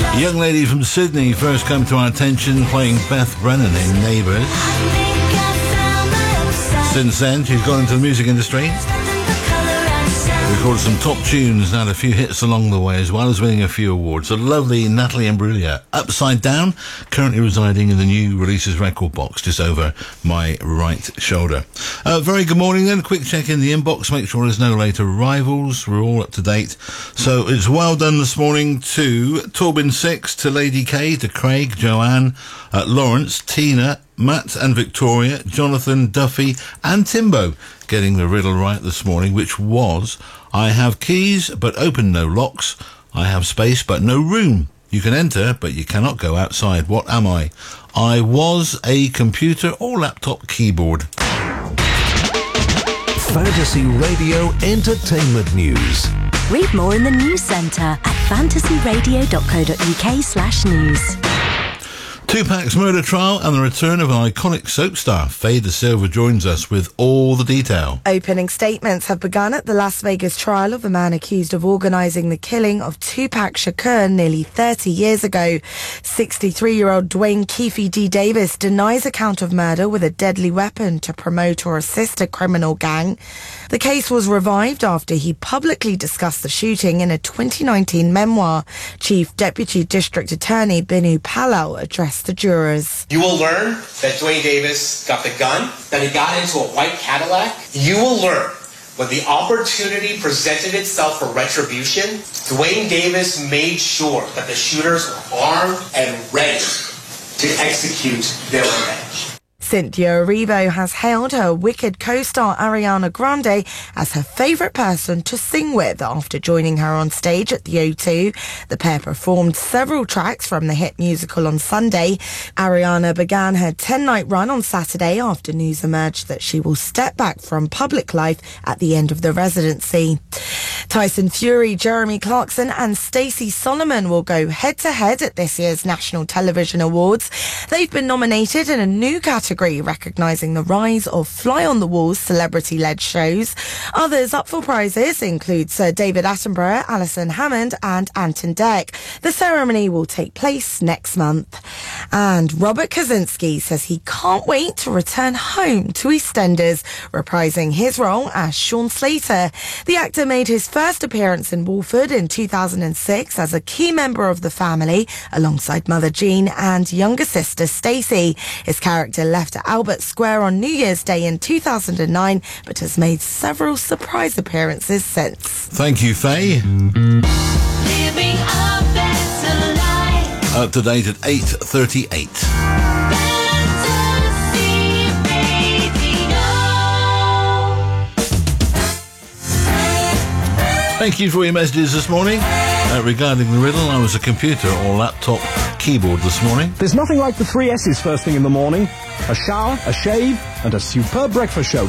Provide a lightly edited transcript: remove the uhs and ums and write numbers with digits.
Young lady from Sydney first come to our attention playing Beth Brennan in Neighbours. Since then, she's gone into the music industry. Recorded some top tunes and had a few hits along the way, as well as winning a few awards. The lovely Natalie Imbruglia, Upside Down, currently residing in the new releases record box just over my right shoulder. Very good morning then. Quick check in the inbox, make sure there's no late arrivals. We're all up to date. So it's well done this morning to Torbin 6, to Lady K, to Craig, Joanne, Lawrence, Tina, Matt and Victoria, Jonathan, Duffy and Timbo getting the riddle right this morning, which was: I have keys but open no locks. I have space but no room. You can enter but you cannot go outside. What am I? I was a computer or laptop keyboard. Fantasy Radio Entertainment News. Read more in the News Centre at fantasyradio.co.uk/news. Tupac's murder trial and the return of an iconic soap star. Faye De Silva joins us with all the detail. Opening statements have begun at the Las Vegas trial of a man accused of organising the killing of Tupac Shakur nearly 30 years ago. 63-year-old Dwayne Keefe D. Davis denies account of murder with a deadly weapon to promote or assist a criminal gang. The case was revived after he publicly discussed the shooting in a 2019 memoir. Chief Deputy District Attorney Binu Palal addressed the jurors. You will learn that Dwayne Davis got the gun, that he got into a white Cadillac. You will learn when the opportunity presented itself for retribution, Dwayne Davis made sure that the shooters were armed and ready to execute their revenge. Cynthia Erivo has hailed her Wicked co-star Ariana Grande as her favourite person to sing with after joining her on stage at the O2. The pair performed several tracks from the hit musical on Sunday. Ariana began her 10-night run on Saturday after news emerged that she will step back from public life at the end of the residency. Tyson Fury, Jeremy Clarkson and Stacey Solomon will go head-to-head at this year's National Television Awards. They've been nominated in a new category recognising the rise of fly-on-the-wall celebrity-led shows. Others up for prizes include Sir David Attenborough, Alison Hammond and Anton Dec. The ceremony will take place next month. And Robert Kaczynski says he can't wait to return home to EastEnders, reprising his role as Sean Slater. The actor made his first appearance in Walford in 2006 as a key member of the family, alongside mother Jean and younger sister Stacey. His character left at Albert Square on New Year's Day in 2009, but has made several surprise appearances since. Thank you, Faye. Living a better life. Up to date at 8:38. Fantasy Radio. Thank you for your messages this morning. Regarding the riddle, I was a computer or laptop keyboard this morning. There's nothing like the 3 S's first thing in the morning: a shower, a shave, and a superb breakfast show.